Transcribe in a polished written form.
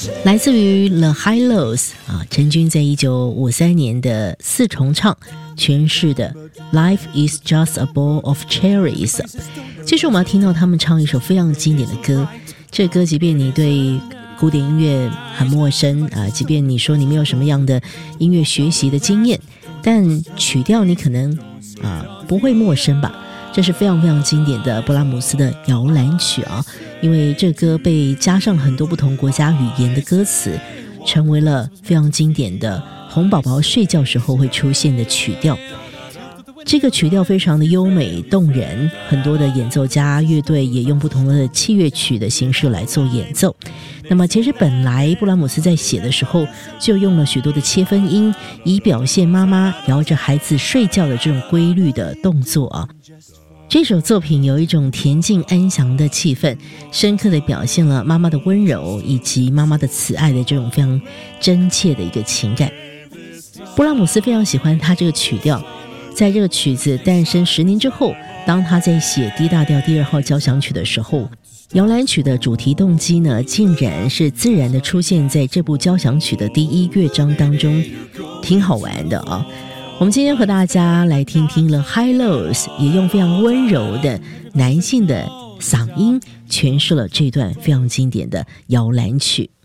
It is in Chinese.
来自于 The Hi-Lo's 陈君在1953年的四重唱诠释的 Life is just a bowl of cherries。 接着我们要听到他们唱一首非常经典的歌，这歌即便你对古典音乐很陌生即便你说你没有什么样的音乐学习的经验，但曲调你可能不会陌生吧。这是非常非常经典的布拉姆斯的摇篮曲因为这歌被加上很多不同国家语言的歌词，成为了非常经典的哄宝宝睡觉时候会出现的曲调。这个曲调非常的优美动人，很多的演奏家乐队也用不同的器乐曲的形式来做演奏。那么其实本来布拉姆斯在写的时候就用了许多的切分音，以表现妈妈摇着孩子睡觉的这种规律的动作这首作品有一种恬静安详的气氛，深刻地表现了妈妈的温柔以及妈妈的慈爱的这种非常真切的一个情感。布拉姆斯非常喜欢他这个曲调，在这个曲子诞生10年之后，当他在写 D 大调第2号交响曲的时候，摇篮曲的主题动机呢，竟然是自然地出现在这部交响曲的第1乐章当中，挺好玩的我们今天和大家来听听了 Hi-Lo's 也用非常温柔的男性的嗓音诠释了这段非常经典的摇篮曲。